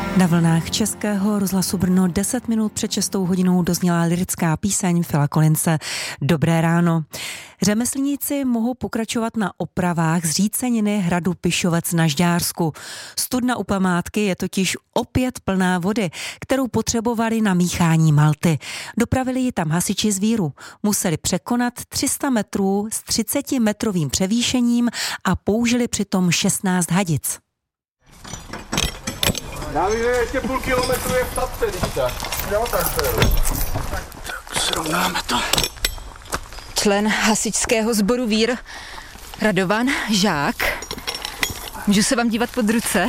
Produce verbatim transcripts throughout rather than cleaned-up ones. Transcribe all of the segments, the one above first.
Na vlnách Českého rozhlasu Brno deset minut před šestou hodinou dozněla lyrická píseň Phila Collinse Dobré ráno. Řemeslníci mohou pokračovat na opravách zříceniny hradu Pišovec na Žďársku. Studna u památky je totiž opět plná vody, kterou potřebovali na míchání malty. Dopravili ji tam hasiči z Víru. Museli překonat tři sta metrů s třicetimetrovým převýšením a použili přitom šestnáct hadic. Já vím, že ještě půl kilometru je v Tatce, když tak. Jo, tak to je. Tak srovnáme to. Člen hasičského sboru Vír, Radovan Žák. Můžu se vám dívat pod ruce?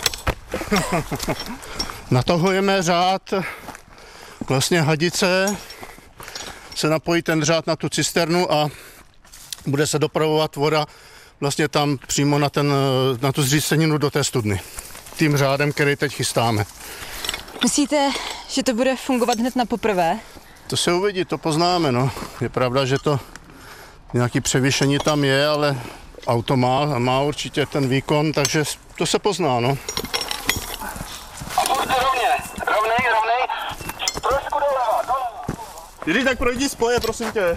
Natahujeme řád, vlastně hadice, se napojí ten řád na tu cisternu a bude se dopravovat voda vlastně tam přímo na, ten, na tu zříceninu do té studny. Tím řádem, který teď chystáme. Myslíte, že to bude fungovat hned na poprvé? To se uvidí, to poznáme, no. Je pravda, že to nějaké převýšení tam je, ale auto má a má určitě ten výkon, takže to se pozná, no. A pojďte rovně, rovnej, rovnej, trošku doleva, doleva. Když tak projdi spoje, prosím tě.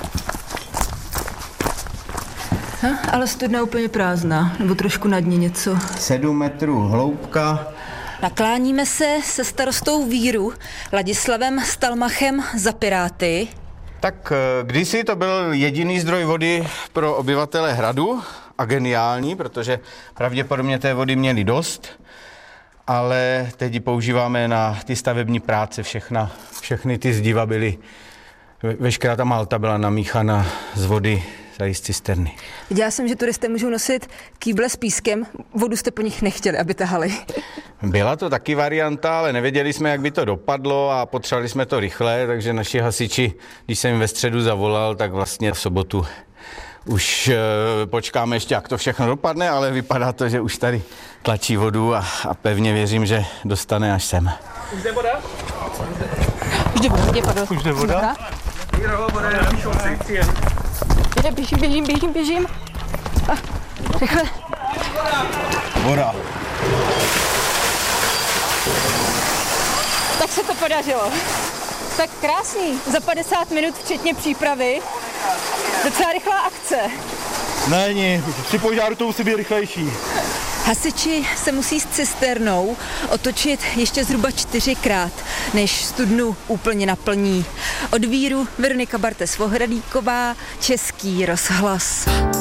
Ha, ale studna úplně prázdná, nebo trošku na dně něco. Sedm metrů hloubka. Nakláníme se se starostou Víru, Ladislavem Stalmachem za Piráty. Tak kdysi to byl jediný zdroj vody pro obyvatele hradu a geniální, protože pravděpodobně té vody měli dost, ale teď ji používáme na ty stavební práce, všechna, všechny ty zdiva byly, veškerá ta malta byla namíchána z vody tady z cisterny. Viděla jsem, že turisté můžou nosit kýble s pískem, vodu jste po nich nechtěli, aby tahali. Byla to taky varianta, ale nevěděli jsme, jak by to dopadlo a potřebovali jsme to rychle, takže naši hasiči, když jsem jim ve středu zavolal, tak vlastně v sobotu už e, počkáme ještě, jak to všechno dopadne, ale vypadá to, že už tady tlačí vodu a, a pevně věřím, že dostane až sem. Už jde voda? Už jde voda, jde voda. Už jde voda? voda, Jde, běžím, běžím, běžím, běžím. A, rychle. Voda. Tak se to podařilo. Tak krásný, za padesát minut včetně přípravy. Docela rychlá akce. Není, při požáru to musí být rychlejší. Hasiči se musí s cisternou otočit ještě zhruba čtyřikrát, než studnu úplně naplní. Od Víru Veronika Bartes-Vohradíková, Český rozhlas.